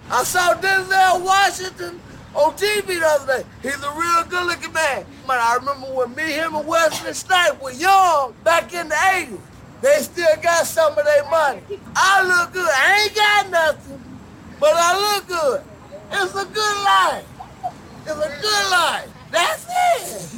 I saw Denzel Washington on TV the other day. He's a real good-looking man. Man, I remember when me, him, and Wesley Snipes were young back in the 80s. They still got some of their money. I look good. I ain't got nothing, but I look good. It's a good life. It's a good life. That's it.